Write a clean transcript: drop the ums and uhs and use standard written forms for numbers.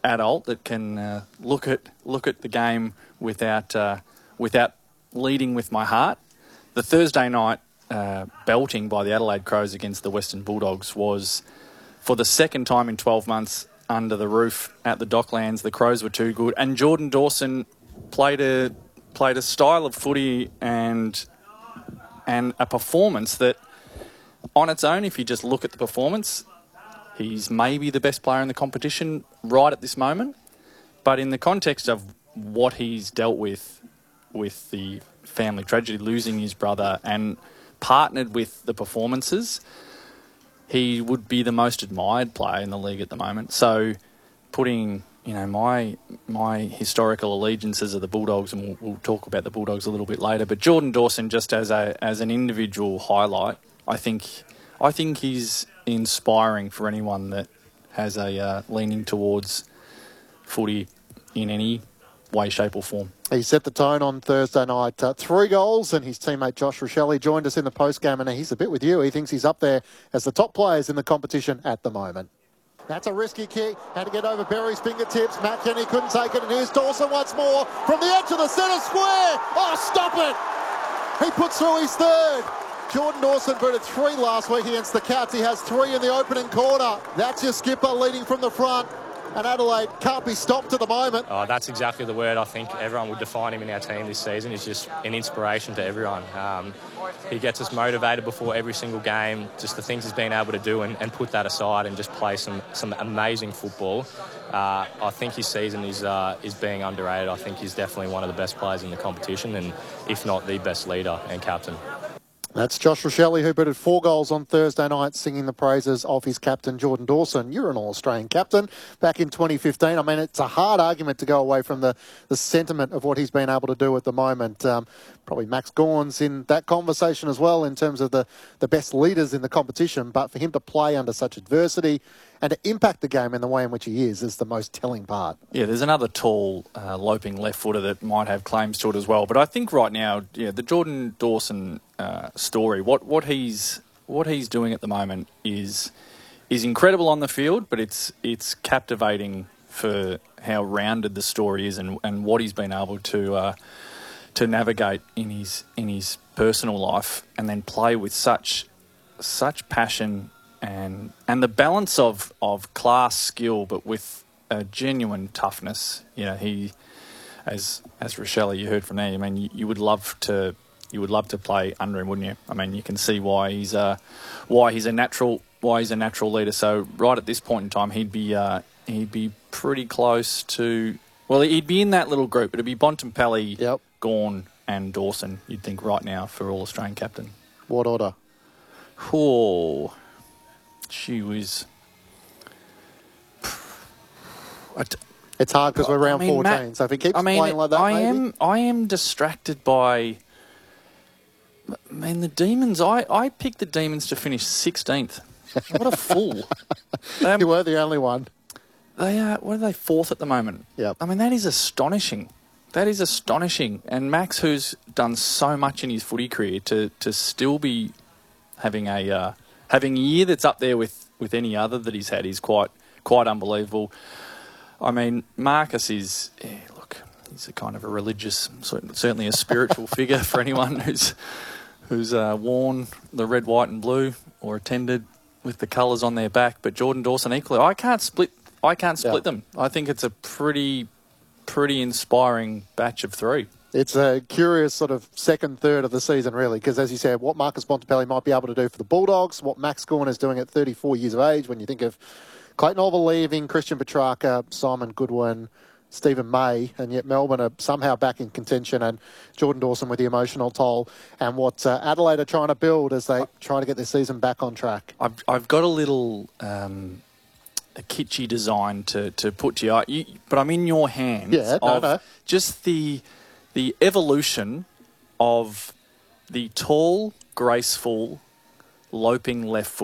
adult that can look at the game without leading with my heart. The Thursday night belting by the Adelaide Crows against the Western Bulldogs was, for the second time in 12 months, under the roof at the Docklands. The Crows were too good, and Jordan Dawson played a style of footy and a performance that, on its own, if you just look at the performance, he's maybe the best player in the competition right at this moment. But in the context of what he's dealt with the family tragedy, losing his brother, and partnered with the performances, he would be the most admired player in the league at the moment. So putting, my historical allegiances of the Bulldogs, and we'll talk about the Bulldogs a little bit later, but Jordan Dawson, just as an individual highlight, I think he's inspiring for anyone that has a leaning towards footy in any way, shape or form. He set the tone on Thursday night. 3 goals, and his teammate Josh Rochelle joined us in the post-game, and he's a bit with you. He thinks he's up there as the top players in the competition at the moment. That's a risky kick. Had to get over Berry's fingertips. Matt Kenny couldn't take it, and here's Dawson once more from the edge of the centre square. Oh, stop it! He puts through his third. Jordan Dawson booted 3 last week against the Cats. He has 3 in the opening quarter. That's your skipper leading from the front. And Adelaide can't be stopped at the moment. Oh, that's exactly the word. I think everyone would define him in our team this season. He's just an inspiration to everyone. He gets us motivated before every single game, just the things he's been able to do and put that aside and just play some amazing football. I think his season is being underrated. I think he's definitely one of the best players in the competition, and if not the best leader and captain. That's Josh Rochelle, who booted 4 goals on Thursday night, singing the praises of his captain, Jordan Dawson. You're an All-Australian captain back in 2015. I mean, it's a hard argument to go away from the sentiment of what he's been able to do at the moment. Probably Max Gawn's in that conversation as well in terms of the best leaders in the competition. But for him to play under such adversity and to impact the game in the way in which he is the most telling part. Yeah, there's another tall, loping left footer that might have claims to it as well. But I think right now, the Jordan Dawson story, what he's doing at the moment is incredible on the field, but it's captivating for how rounded the story is and what he's been able to navigate in his personal life, and then play with such passion and the balance of class skill, but with a genuine toughness. He, as Rochelle, you heard from there. I mean, you would love to play under him, wouldn't you? I mean, you can see why he's a natural leader. So right at this point in time, he'd be pretty close to. Well, he'd be in that little group. It'd be Bontempelli, yep, Gawn and Dawson, you'd think, right now for All-Australian captain. What order? Oh, she was. It's hard because we're round 14, Matt, so if he keeps playing like that, I am distracted by. I mean, the Demons. I picked the Demons to finish 16th. What a fool! You were the only one. They are. What are they? 4th at the moment. Yep. I mean, that is astonishing. That is astonishing. And Max, who's done so much in his footy career, to still be having a year that's up there with any other that he's had is quite unbelievable. I mean, Marcus is, he's a kind of a religious, certainly a spiritual figure for anyone who's worn the red, white and blue or attended with the colours on their back. But Jordan Dawson equally, I can't split them. I think it's a pretty inspiring batch of 3. It's a curious sort of second third of the season, really, because as you said, what Marcus Bontempelli might be able to do for the Bulldogs, what Max Gawn is doing at 34 years of age, when you think of Clayton Oliver leaving, Christian Petrarca, Simon Goodwin, Stephen May, and yet Melbourne are somehow back in contention, and Jordan Dawson with the emotional toll, and what Adelaide are trying to build as they try to get their season back on track. I've got a little a kitschy design to put to you, but I'm in your hands. Yeah, no. Just the evolution of the tall, graceful, loping left foot